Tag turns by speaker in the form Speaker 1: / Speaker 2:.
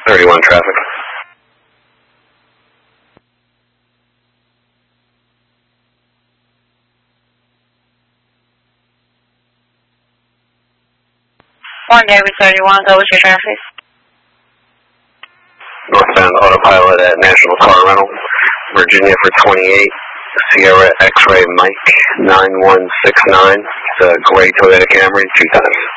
Speaker 1: 31 traffic.
Speaker 2: One David 31, go with your traffic.
Speaker 1: Northbound autopilot at National Car Rental, Virginia for 28, Sierra X-Ray Mike 9169. It's a gray Toyota Camry, 2 times.